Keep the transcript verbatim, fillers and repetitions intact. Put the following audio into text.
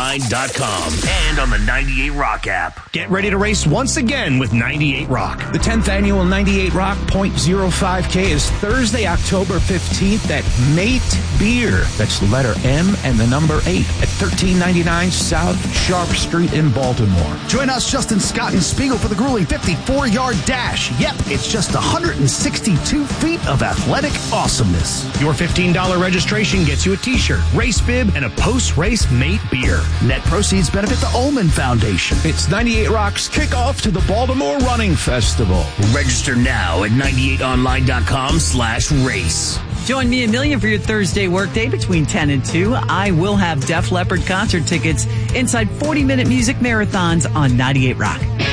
online dot com and on the ninety-eight Rock app. Get ready to race once again with ninety-eight Rock. The tenth annual ninety-eight Rock point oh five K is Thursday, October fifteenth at Mate Beer. That's the letter M and the number eight at thirteen ninety-nine South Sharp Street in Baltimore. Join us, Justin Scott and Spiegel, for the grueling fifty-four-yard dash. Yep, it's just one hundred sixty-two feet of athletic awesomeness. Your fifteen dollars registration gets you a t-shirt, race bib, and a post-race Mate Beer. Net proceeds benefit the Ullman Foundation. It's ninety-eight Rock's kickoff to the Baltimore Running Festival. Register now at ninety-eight online dot com slash race. Join me, Amelia, for your Thursday workday between ten and two. I will have Def Leppard concert tickets inside forty-minute music marathons on ninety-eight Rock.